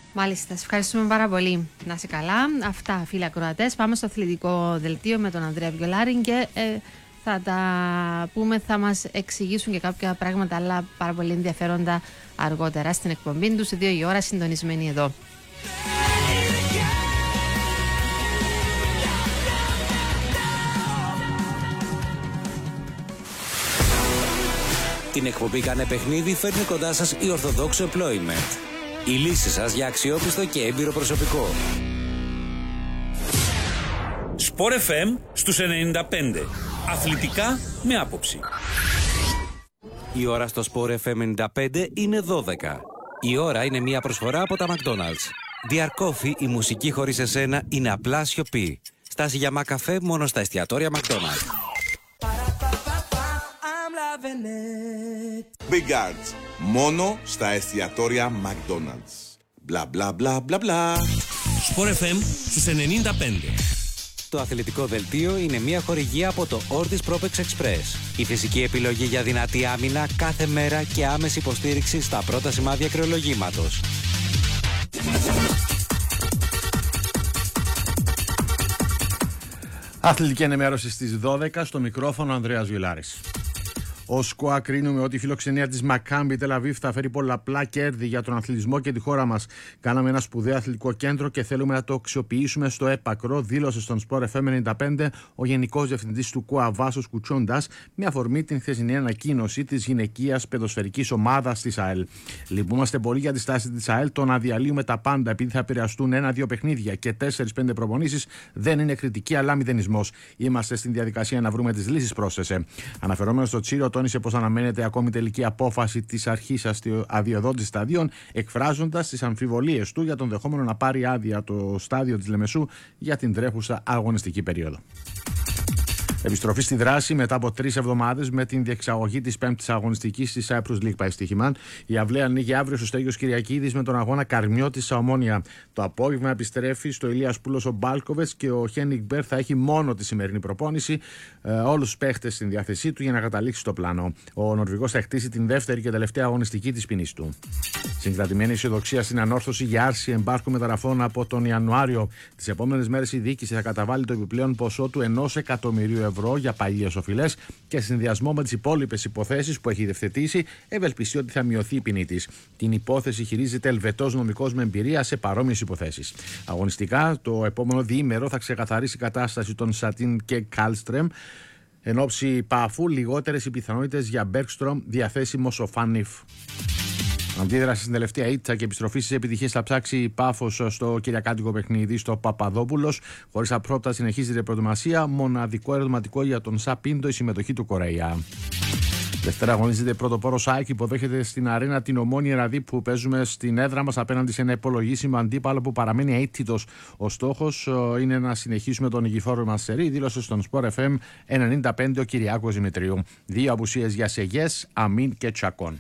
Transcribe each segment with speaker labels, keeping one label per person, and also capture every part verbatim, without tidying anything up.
Speaker 1: Μάλιστα, σας ευχαριστούμε πάρα πολύ. Να είσαι καλά. Αυτά, φίλοι ακροατές. Πάμε στο αθλητικό δελτίο με τον Ανδρέα Βιολάρη και ε, θα τα πούμε, θα μας εξηγήσουν και κάποια πράγματα, αλλά πάρα πολύ ενδιαφέροντα αργότερα στην εκπομπή του. Σε δύο η ώρα συντονισμένοι εδώ.
Speaker 2: Την εκπομπή Κάνε Παιχνίδι φέρνει κοντά σας η Orthodox Employment. Η λύση σας για αξιόπιστο και έμπειρο προσωπικό.
Speaker 3: Sport εφ εμ στους ενενήντα πέντε. Αθλητικά με άποψη.
Speaker 2: Η ώρα στο Sport εφ εμ ενενήντα πέντε είναι δώδεκα. Η ώρα είναι μια προσφορά από τα McDonald's. Dear Coffee, η μουσική χωρίς εσένα είναι απλά σιωπή. Στάση για μακαφέ μόνο στα εστιατόρια McDonald's.
Speaker 4: Big Arts. Μόνο στα εστιατόρια McDonald's. Μπλα μπλα μπλα μπλα μπλα.
Speaker 3: Sport εφ εμ στους ενενήντα πέντε.
Speaker 2: Το αθλητικό δελτίο είναι μια χορηγία από το Ortis Propex Express. Η φυσική επιλογή για δυνατή άμυνα κάθε μέρα και άμεση υποστήριξη στα πρώτα σημάδια κρεολογήματος.
Speaker 5: Αθλητική ενημέρωση στις δώδεκα, στο μικρόφωνο Ανδρέας Βιολάρης. Ως ΣΚΟΑ κρίνουμε ότι η φιλοξενία της Μακάμπι Τελαβίβ θα φέρει πολλαπλά κέρδη για τον αθλητισμό και τη χώρα μας. Κάναμε ένα σπουδαίο αθλητικό κέντρο και θέλουμε να το αξιοποιήσουμε στο έπακρο, δήλωσε στον Sport εφ εμ ενενήντα πέντε ο Γενικός Διευθυντής του ΚΟΑ Βάσος Κουτσόντας, με αφορμή την χθεσινή ανακοίνωση της γυναικείας παιδοσφαιρικής ομάδας της ΑΕΛ. Λυπούμαστε πολύ για τη στάση της ΑΕΛ. Το να διαλύουμε τα πάντα επειδή θα επηρεαστούν ένα-δύο παιχνίδια και τέσσερις πέντε προπονήσεις δεν είναι κριτική αλλά μηδενισμός. Είμαστε στην διαδικασία να βρούμε τις λύσεις, πρόσθεσε. Αναφερόμενο στο Τσίρο, τόνισε πως αναμένεται ακόμη τελική απόφαση της αρχής αδειοδότησης σταδίων, εκφράζοντας τις αμφιβολίες του για τον δεχόμενο να πάρει άδεια το στάδιο της Λεμεσού για την τρέχουσα αγωνιστική περίοδο. Επιστροφή στη δράση μετά από τρεις εβδομάδες με την διεξαγωγή της πέμπτης αγωνιστικής της Cyprus League πάει στοίχημα. Η Αυλαία ανοίγει αύριο στο Στέγιος Κυριακίδης με τον αγώνα Καρμιώτης στα Ομόνια. Το απόγευμα επιστρέφει στο Ηλίας Πούλος ο Μπάλκοβετς και ο Χένικ Μπέρ θα έχει μόνο τη σημερινή προπόνηση. Ε, όλους τους παίχτες στην διάθεσή του για να καταλήξει στο πλάνο. Ο Νορβηγός θα χτίσει την δεύτερη και τελευταία αγωνιστική της ποινής του. Συγκρατημένη αισιοδοξία στην ανόρθωση για άρση εμπάρκου μεταγραφών από τον Ιανουάριο. Τις επόμενες μέρες η διοίκηση θα καταβάλει το επιπλέον ποσό του ενός εκατομμυρίου ευρώ για παλιές οφειλές και σε συνδυασμό με τις υπόλοιπες υποθέσεις που έχει διευθετήσει, ευελπιστεί ότι θα μειωθεί η ποινή της. Την υπόθεση χειρίζεται Ελβετός νομικός με εμπειρία σε παρόμοιες υποθέσεις. Αγωνιστικά, το επόμενο διήμερο θα ξεκαθαρίσει η κατάσταση των Σατίν και Κάλστρεμ. Εν όψη Παφού, λιγότερες οι πιθανότητες για Μπέρκστρομ διαθέσιμος ο Φανίφ. Αντίδραση στην τελευταία ήττα και επιστροφή στις επιτυχίες θα ψάξει η Πάφος στο κυριακάτικο παιχνίδι στο Παπαδόπουλος. Χωρίς απρόπτα συνεχίζεται η προετοιμασία. Μοναδικό ερωτηματικό για τον Σαπίντο η συμμετοχή του Κορέα. Δευτέρα αγωνίζεται πρώτο πόρο ΑΕΚ, υποδέχεται στην αρένα την Ομόνια Ραδί που παίζουμε στην έδρα μας απέναντι σε ένα υπολογίσιμο αντίπαλο που παραμένει αίτητος. Ο στόχος είναι να συνεχίσουμε τον ηγηφόρο μας σερί, δήλωσε στον Sport εφ εμ ενενήντα πέντε ο Κυριάκος Δημητρίου. Δύο απουσίες για Σεγές, Αμίν και Τσακών.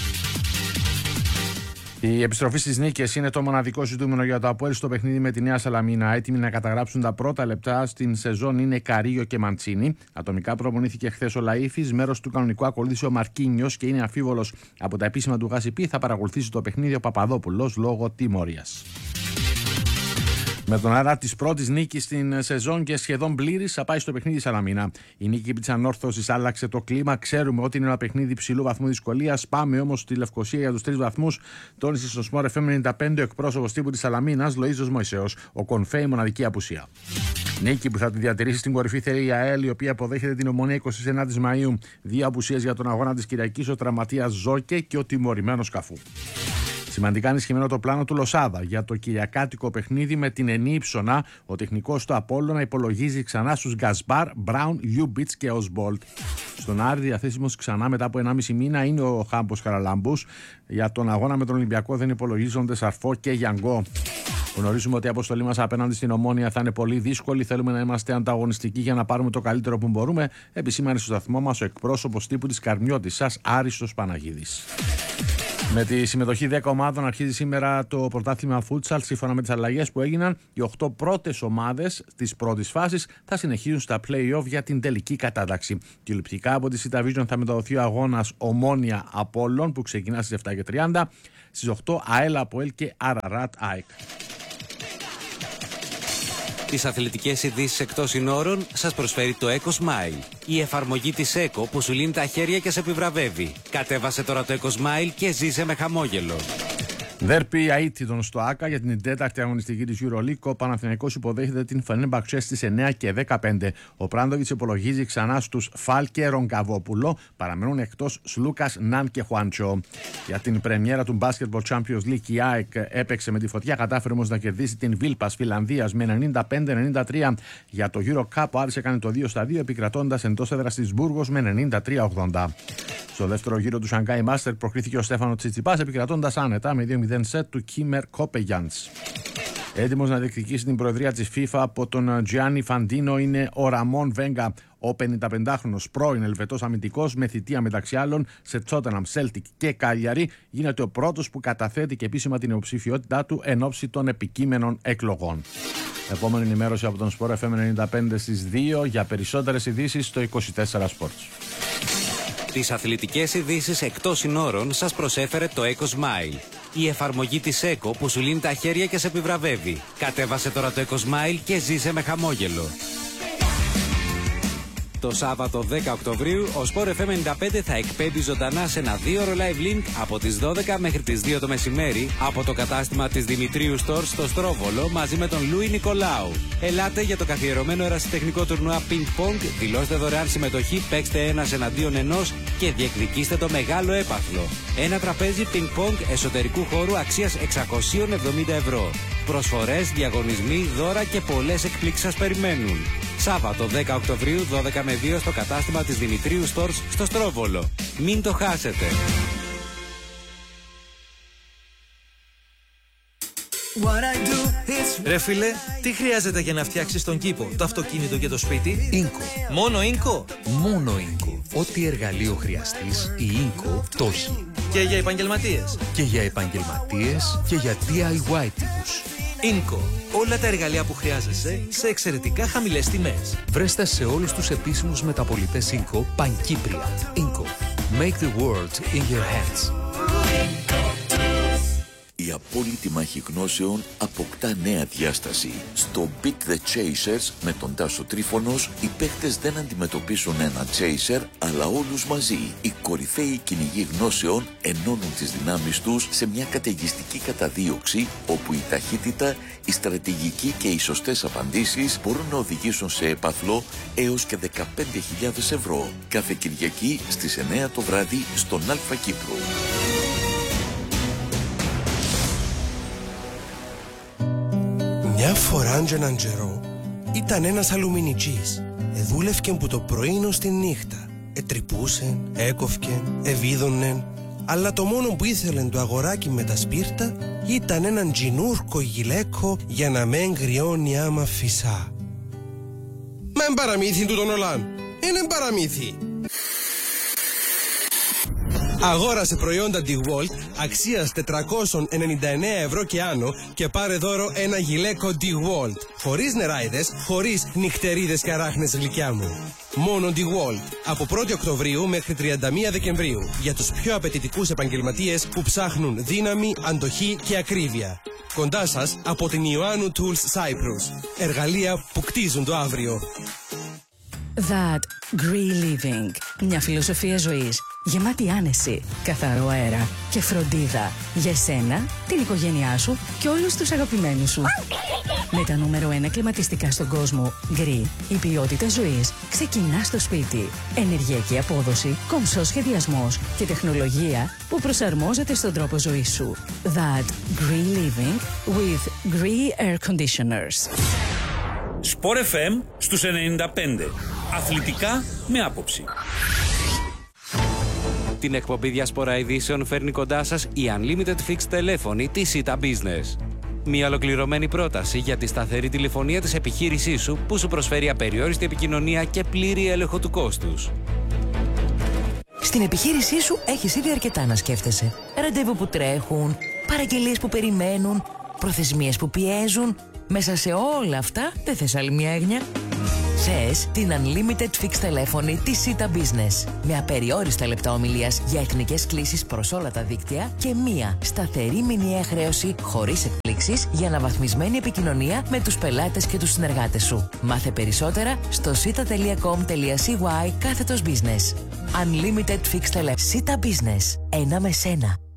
Speaker 5: Η επιστροφή στις νίκες είναι το μοναδικό ζητούμενο για το ΑΠΟΕΛ στο παιχνίδι με τη Νέα Σαλαμίνα. Έτοιμοι να καταγράψουν τα πρώτα λεπτά στην σεζόν είναι Καρίγιο και Μαντσίνη. Ατομικά προπονήθηκε χθες ο Λαΐφης. Μέρος του κανονικού ακολούθησε ο Μαρκίνιος και είναι αμφίβολος από τα επίσημα του ΓΑΣΥΠΗ. Θα παρακολουθήσει το παιχνίδι ο Παπαδόπουλος λόγω τιμωρίας. Με τον αέρα της πρώτης νίκης στην σεζόν και σχεδόν πλήρης θα πάει στο παιχνίδι Σαλαμίνα. Η νίκη της ανόρθωσης άλλαξε το κλίμα. Ξέρουμε ότι είναι ένα παιχνίδι υψηλού βαθμού δυσκολίας. Πάμε όμως στη Λευκοσία για τους τρεις βαθμούς. Τόνισε στο Sport εφ εμ ενενήντα πέντε ο εκπρόσωπος τύπου της Σαλαμίνας, Λοΐζος Μωυσέος. Ο Κονφέ, η μοναδική απουσία. Νίκη που θα τη διατηρήσει στην κορυφή θέλει η ΑΕΛ, η οποία αποδέχεται την Ομονία εικοστή ενάτη Μαΐου. Δύο απουσίες για τον αγώνα της Κυριακής, ο τραυματίας Ζόκε και ο τιμωρημένος Καφού. Σημαντικά ενισχυμένο το πλάνο του Λοσάδα για το κυριακάτικο παιχνίδι με την Ενίψωνα. Ο τεχνικός του Απόλλωνα υπολογίζει ξανά στους Γκασπάρ, Μπράουν, Λιούμπιτς και Οσμπόλτ. Στον Άρη διαθέσιμος ξανά μετά από ενάμιση μήνα είναι ο Χάμπος Χαραλάμπους. Για τον αγώνα με τον Ολυμπιακό δεν υπολογίζονται Σαρφό και Γιανγκό. Γνωρίζουμε ότι η αποστολή μας απέναντι στην Ομόνια θα είναι πολύ δύσκολη. Θέλουμε να είμαστε ανταγωνιστικοί για να πάρουμε το καλύτερο που μπορούμε. Επισήμανε στο σταθμό μας ο εκπρόσωπος τύπου της Καρμιώτισσας, Άριστος Παναγίδης. Με τη συμμετοχή δέκα ομάδων αρχίζει σήμερα το πρωτάθλημα Futsal. Σύμφωνα με τις αλλαγές που έγιναν, οι οκτώ πρώτες ομάδες της πρώτης φάσης θα συνεχίζουν στα play-off για την τελική κατάταξη. Τηλεοπτικά από τη Citta Vision θα μεταδοθεί ο αγώνας Ομόνοια Απόλλων που ξεκινά στις επτά και τριάντα, στις οκτώ ΑΕΛ Αποέλ και Αραράτ ΑΕΚ.
Speaker 2: Τις αθλητικές ειδήσεις εκτός συνόρων σας προσφέρει το EcoSmile. Η εφαρμογή της Eco που σου λύνει τα χέρια και σε επιβραβεύει. Κατέβασε τώρα το EcoSmile και ζήσε με χαμόγελο.
Speaker 5: Δέρπι αίτητον στο ΆΚΑ για την τέταρτη αγωνιστική της EuroLeague. Ο Παναθηναϊκός υποδέχεται την Φενέρμπαξε στις εννιά και δεκαπέντε. Ο Πράντοβιτς υπολογίζει ξανά στους Φάλ και Ρογκαβόπουλο. Παραμένουν εκτός Σλούκας, Ναν και Χουάντσο. Για την πρεμιέρα του Basketball Champions League η ΑΕΚ έπαιξε με τη φωτιά. Κατάφερε όμως να κερδίσει την Βίλπας Φιλανδίας με ενενήντα πέντε ενενήντα τρία. Για το EuroCup ο Άρης έκανε το δύο στα δύο επικρατώντας εντός έδρας της Μπούργος με ενενήντα τρία ογδόντα. Στο δεύτερο γύρο του Shanghai Master προκρίθηκε ο Στέφανο Τσιτσιπάς επικρατώντας άνετα με δύο μηδέν σετ του Κίμερ Κόπεγιαντς. Έτοιμος να διεκδικήσει την προεδρία της FIFA από τον Τζιάννι Φαντίνο είναι ο Ραμόν Βέγκα, ο πενηνταπεντάχρονος πρώην Ελβετός αμυντικός με θητεία μεταξύ άλλων σε Τσότεναμ, Σέλτικ και Κάλιαρη. Γίνεται ο πρώτος που καταθέτει και επίσημα την υποψηφιότητά του εν ώψη των επικείμενων εκλογών. Επόμενη ενημέρωση από τον Sport εφ εμ ενενήντα πέντε στις δύο για περισσότερες ειδήσεις στο είκοσι τέσσερα Sports.
Speaker 2: Τις αθλητικές ειδήσεις εκτός συνόρων σας προσέφερε το EcoSmile. Η εφαρμογή της Eco που σου λύνει τα χέρια και σε επιβραβεύει. Κατέβασε τώρα το EcoSmile και ζήσε με χαμόγελο. Το Σάββατο δέκα Οκτωβρίου ο Sport εφ εμ ενενήντα πέντε θα εκπέμπει ζωντανά σε ένα δύο ώρο live link από τις δώδεκα μέχρι τις δύο το μεσημέρι από το κατάστημα της Δημητρίου Stores στο Στρόβολο μαζί με τον Λούι Νικολάου. Ελάτε για το καθιερωμένο ερασιτεχνικό τουρνουά Ping Pong, δηλώστε δωρεάν συμμετοχή, παίξτε ένας εναντίον ενός και διεκδικήστε το μεγάλο έπαθλο. Ένα τραπέζι Ping Pong εσωτερικού χώρου αξίας εξακόσια εβδομήντα ευρώ. Προσφορές, διαγωνισμοί, δώρα και πολλές εκπλήξεις σας περιμένουν. Σάββατο δέκα Οκτωβρίου δώδεκα με δύο στο κατάστημα της Δημητρίου Stores στο Στρόβολο. Μην το χάσετε.
Speaker 6: Ρε φίλε, τι χρειάζεται για να φτιάξεις τον κήπο, το αυτοκίνητο και το σπίτι?
Speaker 7: Ίνκο.
Speaker 6: Μόνο Ίνκο?
Speaker 7: Μόνο Ίνκο. Ό,τι εργαλείο χρειαστείς, η Ίνκο το έχει.
Speaker 6: Και για επαγγελματίες?
Speaker 7: Και για επαγγελματίες και για ντι άι βάι τύπους.
Speaker 6: Ίνκο. Όλα τα εργαλεία που χρειάζεσαι σε εξαιρετικά χαμηλές τιμές.
Speaker 7: Βρέστα σε όλους τους επίσημους μεταπωλητές Ίνκο πανκύπρια. Ίνκο. Make the world in your hands.
Speaker 8: Η απόλυτη μάχη γνώσεων αποκτά νέα διάσταση. Στο Beat the Chasers με τον Τάσο Τρίφωνος, οι παίχτες δεν αντιμετωπίζουν ένα chaser, αλλά όλους μαζί. Οι κορυφαίοι κυνηγοί γνώσεων ενώνουν τις δυνάμεις τους σε μια καταιγιστική καταδίωξη, όπου η ταχύτητα, η στρατηγική και οι σωστές απαντήσεις μπορούν να οδηγήσουν σε έπαθλο έως και δεκαπέντε χιλιάδες ευρώ. Κάθε Κυριακή στις εννιά το βράδυ στον Αλφα Κύπρο.
Speaker 9: Μια φορά και έναν καιρό ήταν ένας αλουμινιτζής. Εδούλευκεν που το πρωί ως τη νύχτα. Ετρυπούσεν, έκοφκεν, εβίδωνεν. Αλλά το μόνο που ήθελεν το αγοράκι με τα σπίρτα ήταν έναν τζινούρκο γυλαίκο για να μεν γριώνει άμα φυσά. Μα εν παραμύθι του τον Ολάν. Εν παραμύθι. Αγόρασε προϊόντα DeWalt αξίας τετρακόσια ενενήντα εννέα ευρώ και άνω και πάρε δώρο ένα γυλαίκο DeWalt. Χωρίς νεράιδες, χωρίς νυχτερίδες και αράχνες γλυκιά μου. Μόνο DeWalt. Από πρώτη Οκτωβρίου μέχρι τριάντα μία Δεκεμβρίου. Για τους πιο απαιτητικούς επαγγελματίες που ψάχνουν δύναμη, αντοχή και ακρίβεια. Κοντά σας από την Ιωάννου Tools Cyprus. Εργαλεία που κτίζουν το αύριο.
Speaker 10: That Green Living. Μια φιλοσοφία ζωής γεμάτη άνεση, καθαρό αέρα και φροντίδα για εσένα, την οικογένειά σου και όλους τους αγαπημένους σου. Με τα νούμερο ένα κλιματιστικά στον κόσμο, Green, η ποιότητα ζωής ξεκινά στο σπίτι. Ενεργειακή απόδοση, κομψός σχεδιασμός και τεχνολογία που προσαρμόζεται στον τρόπο ζωής σου. That Green Living with Green Air Conditioners.
Speaker 3: Sport εφ εμ στους ενενήντα πέντε. Αθλητικά με άποψη.
Speaker 2: Την εκπομπή Διασπορά Ειδήσεων φέρνει κοντά σας η Unlimited Fixed τηλέφωνη της Citta Business. Μια ολοκληρωμένη πρόταση για τη σταθερή τηλεφωνία της επιχείρησής σου που σου προσφέρει απεριόριστη επικοινωνία και πλήρη έλεγχο του κόστους.
Speaker 11: Στην επιχείρησή σου έχεις ήδη αρκετά να σκέφτεσαι. Ραντεβού που τρέχουν, παραγγελίες που περιμένουν, προθεσμίες που πιέζουν. Μέσα σε όλα αυτά δεν θες άλλη μια έγνοια? Θες την Unlimited Fixed τηλέφωνη της Sita Business. Με απεριόριστα λεπτά ομιλίας για εθνικές κλήσεις προς όλα τα δίκτυα και μία σταθερή μηνιαία χρέωση χωρίς εκπλήξεις για αναβαθμισμένη επικοινωνία με τους πελάτες και τους συνεργάτες σου. Μάθε περισσότερα στο sita.com.cy κάθετος business. Unlimited Fixed τηλέφωνη. Sita Business. Ένα με σένα.